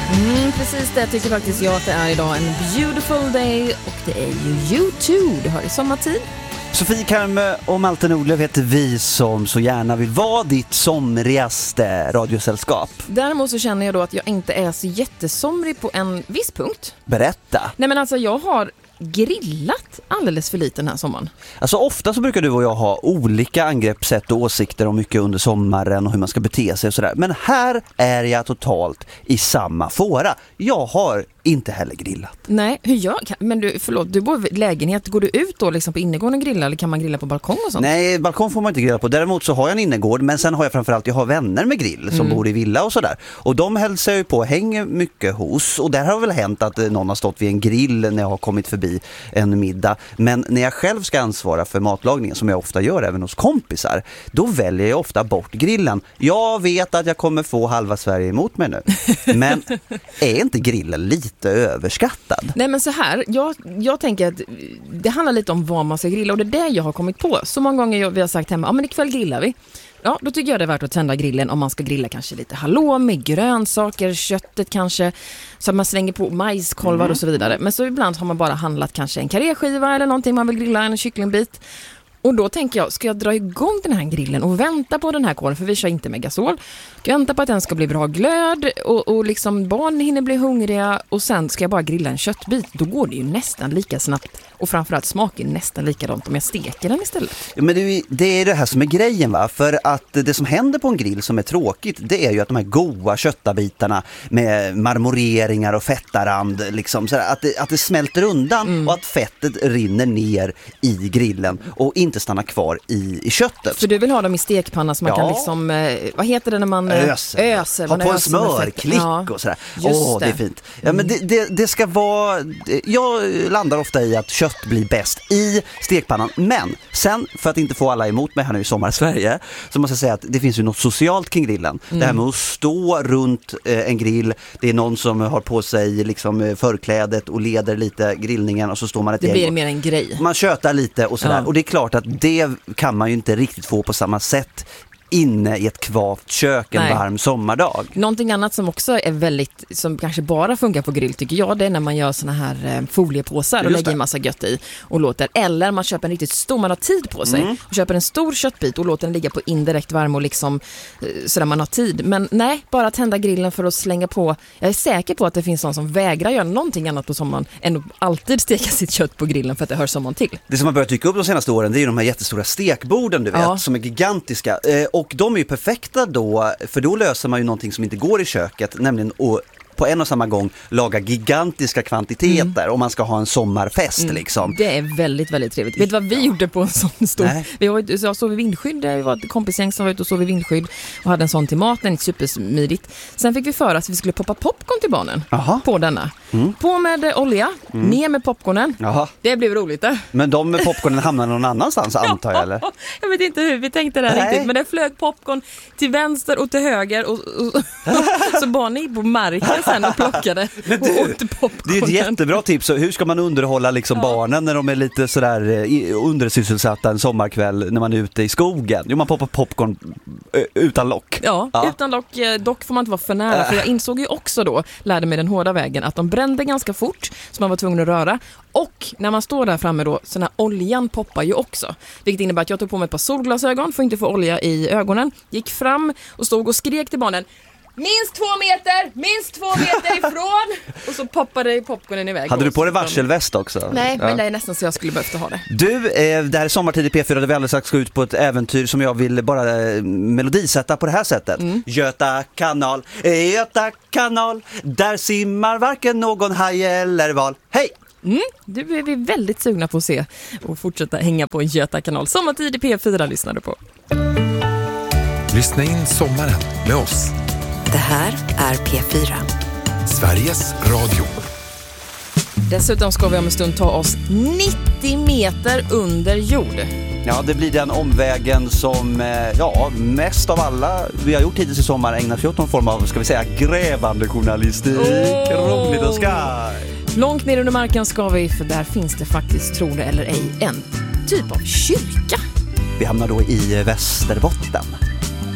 Precis det tycker faktiskt jag att det är idag. En beautiful day, och det är ju U2. Du har i sommartid. Sofie Karme och Malte Nordlöf heter vi som så gärna vill vara ditt somrigaste radiosällskap. Däremot så känner jag då att jag inte är så jättesomrig på en viss punkt. Berätta. Nej, men alltså jag har grillat alldeles för lite den här sommaren. Alltså ofta så brukar du och jag ha olika angreppssätt och åsikter om mycket under sommaren och hur man ska bete sig och sådär. Men här är jag totalt i samma fåra. Jag har inte heller grillat. Nej, hur gör jag? Men du, förlåt, du bor i lägenhet. Går du ut då liksom på innergården och grilla, eller kan man grilla på balkong och sånt? Nej, balkong får man inte grilla på. Däremot så har jag en innergård, men sen har jag framförallt, jag har vänner med grill som bor i villa och sådär. Och de hälsar ju på, hänger mycket hos. Och där har väl hänt att någon har stått vid en grill när jag har kommit förbi en middag. Men när jag själv ska ansvara för matlagningen, som jag ofta gör även hos kompisar, då väljer jag ofta bort grillen. Jag vet att jag kommer få halva Sverige emot mig nu. Men är inte grillen lite överskattad? Nej, men så här, jag tänker att det handlar lite om vad man ska grilla, och det är det jag har kommit på. Så många gånger vi har sagt hemma, ja men ikväll grillar vi. Ja, då tycker jag det är värt att tända grillen om man ska grilla kanske lite halloumi, grönsaker, köttet kanske, så att man slänger på majskolvar och så vidare. Men så ibland har man bara handlat kanske en karéskiva eller någonting man vill grilla, en kycklingbit. Och då tänker jag, ska jag dra igång den här grillen och vänta på den här kolen, för vi kör inte med gasol. Ska jag vänta på att den ska bli bra glöd och liksom barn hinner bli hungriga, och sen ska jag bara grilla en köttbit. Då går det ju nästan lika snabbt, och framförallt smakar nästan likadant om jag steker den istället. Men det är det här som är grejen, va? För att det som händer på en grill som är tråkigt, det är ju att de här goda köttabitarna med marmoreringar och fettarand liksom, så att det smälter undan och att fettet rinner ner i grillen och inte stannar kvar i köttet. För du vill ha dem i stekpanna så man kan liksom, vad heter det när man öser? Ha på en smörklick och sådär. Det är fint. Ja, men det ska vara, jag landar ofta i att kött blir bäst i stekpannan. Men sen, för att inte få alla emot mig här nu i sommar i Sverige, så måste jag säga att det finns ju något socialt kring grillen. Det här med att stå runt en grill, det är någon som har på sig liksom förklädet och leder lite grillningen, och så står man ett gäng. Det blir och mer en grej. Man tjötar lite och sådär. Och det är klart att det kan man ju inte riktigt få på samma sätt inne i ett kvavt kök en varm sommardag. Någonting annat som också är väldigt, som kanske bara funkar på grill tycker jag, det är när man gör såna här foliepåsar och lägger en massa gött i och låter, eller man köper en riktigt stor, man har tid på sig och köper en stor köttbit och låter den ligga på indirekt värme och liksom så där man har tid. Men nej, bara tända grillen för att slänga på. Jag är säker på att det finns någon som vägrar göra någonting annat på sommaren än att alltid steka sitt kött på grillen för att det hör sommaren till. Det som har börjat dyka upp de senaste åren, det är ju de här jättestora stekborden, du vet, som är gigantiska. Och de är ju perfekta då, för då löser man ju någonting som inte går i köket, nämligen att på en och samma gång laga gigantiska kvantiteter om man ska ha en sommarfest liksom. Det är väldigt, väldigt trevligt. Vet du vad vi gjorde på en sån stor? Jag sov i vindskydd, det var ett kompisgäng som var ute och sov i vindskydd och hade en sån till maten, inte supersmidigt. Sen fick vi för att vi skulle poppa popcorn till barnen på denna. På med olja, ner med popcornen. Det blev roligt där. Men de med popcornen hamnade någon annanstans antar jag, eller? Jag vet inte hur vi tänkte det här riktigt, men det flög popcorn till vänster och till höger och så barnen gick på marken sen och plockade och åt popcorn. Det är ett jättebra tips. Hur ska man underhålla liksom barnen när de är lite sådär undersysselsatta en sommarkväll när man är ute i skogen? Jo, man poppar popcorn utan lock. Ja, utan lock. Dock får man inte vara för nära. För jag insåg ju också då, lärde mig den hårda vägen, att de brände ganska fort så man var tvungen att röra. Och när man står där framme då, så den här oljan poppar ju också. Vilket innebär att jag tog på mig ett par solglasögon för att inte få olja i ögonen. Gick fram och stod och skrek till barnen: minst 2 meter ifrån. Och så poppade popcornen iväg. Hade du på dig varselväst också? Nej, men det är nästan så jag skulle behövt ha det. Du, det här är sommartid i P4 där vi alldeles strax ska ut på ett äventyr som jag vill bara melodisätta på det här sättet. Göta kanal, där simmar varken någon haj eller val. Hej! Du är vi väldigt sugna på att se och fortsätta hänga på Göta kanal. Sommartid i P4 lyssnar du på. Lyssna in sommaren med oss. Det här är P4. Sveriges Radio. Dessutom ska vi om en stund ta oss 90 meter under jord. Ja, det blir den omvägen som mest av alla vi har gjort hittills i sommar ägnar sig åt någon form av, ska vi säga, grävande journalistik. Roligt och skoj. Långt ner under marken ska vi, för där finns det faktiskt, tro det eller ej, en typ av kyrka. Vi hamnar då i Västerbotten.